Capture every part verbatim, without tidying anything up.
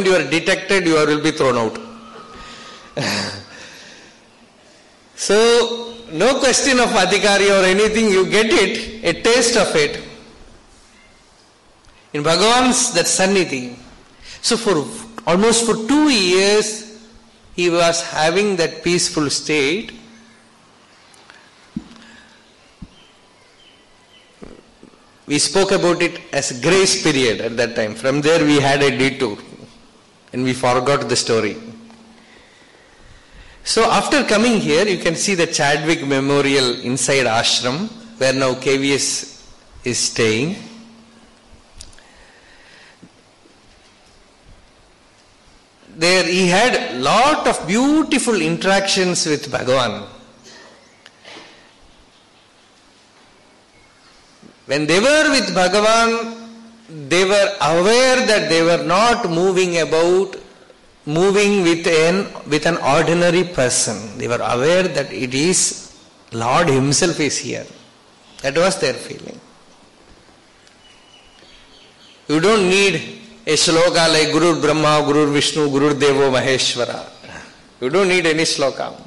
moment you are detected, you will be thrown out. So, no question of adhikari or anything, you get it, a taste of it. In Bhagavan's that sannidhi. So for almost for two years, he was having that peaceful state. We spoke about it as grace period at that time. From there we had a detour and we forgot the story. So after coming here, you can see the Chadwick Memorial inside ashram, where now K V S is staying. There he had lot of beautiful interactions with Bhagavan. When they were with Bhagavan, they were aware that they were not moving about, moving with an, with an ordinary person. They were aware that it is Lord Himself is here. That was their feeling. You don't need a shloka like Guru Brahma, Guru Vishnu, Guru Devo Maheshwara. You don't need any shloka.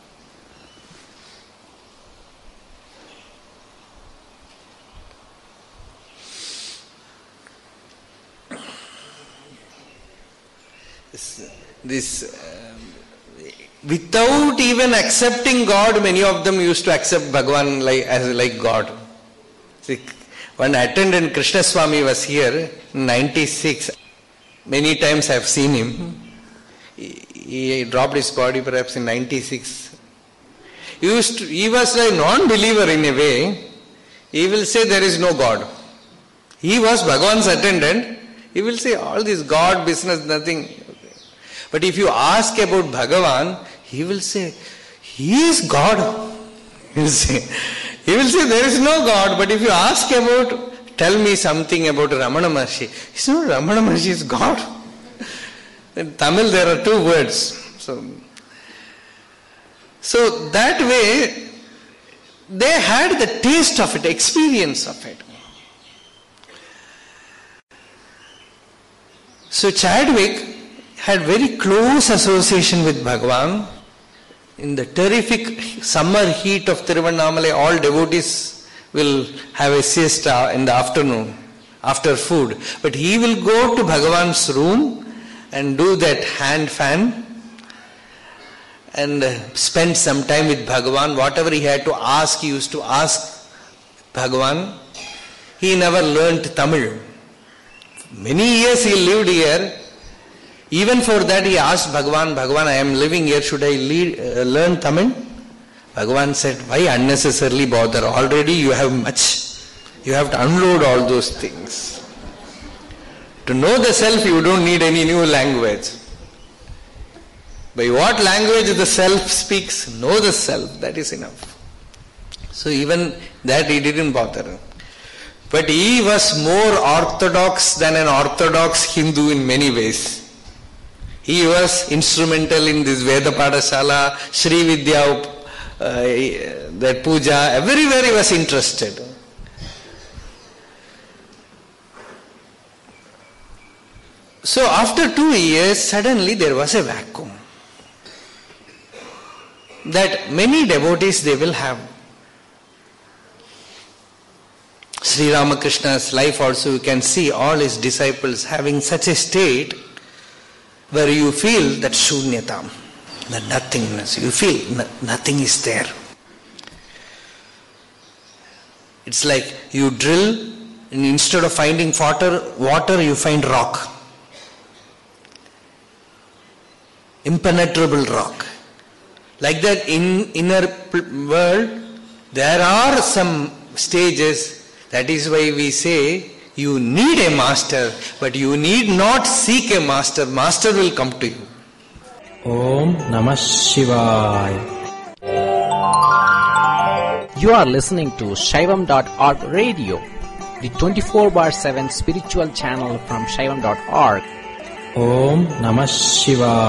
This, this um, without even accepting God, many of them used to accept Bhagavan like, as like God. See, one attendant, Krishna Swami, was here in ninety-six. Many times I have seen him. He, he dropped his body perhaps in ninety-six. He, used to, he was a non-believer in a way. He will say there is no God. He was Bhagavan's attendant. He will say all this God business, nothing. But if you ask about Bhagavan, he will say, He is God. He will say, he will say there is no God. But if you ask about, tell me something about Ramana Maharshi, he says, no, Ramana Maharshi is God. In Tamil there are two words. So, so that way, they had the taste of it, experience of it. So Chadwick had very close association with Bhagavan. In the terrific summer heat of Tiruvannamalai, all devotees will have a siesta in the afternoon, after food. But he will go to Bhagavan's room and do that hand fan and spend some time with Bhagavan. Whatever he had to ask, he used to ask Bhagavan. He never learnt Tamil. Many years he lived here. Even for that he asked Bhagavan, Bhagavan, I am living here, should I lead, uh, learn Tamil? Bhagavan said, why unnecessarily bother? Already you have much. You have to unload all those things. To know the self, you don't need any new language. By what language the self speaks, know the self, that is enough. So even that he didn't bother. But he was more orthodox than an orthodox Hindu in many ways. He was instrumental in this Veda Padashala, Sri Vidya, uh, that puja, everywhere he was interested. So after two years, suddenly there was a vacuum. That many devotees they will have. Sri Ramakrishna's life also, you can see all his disciples having such a state where you feel that shunyata, the nothingness. You feel no, nothing is there. It's like you drill and instead of finding water, water you find rock. Impenetrable rock. Like that in inner world, there are some stages. That is why we say you need a master, but you need not seek a master. Master will come to you. Om Namah Shivaya. You are listening to Shaivam dot org radio, the twenty-four bar seven spiritual channel from Shaivam dot org. Om Namah Shivaya.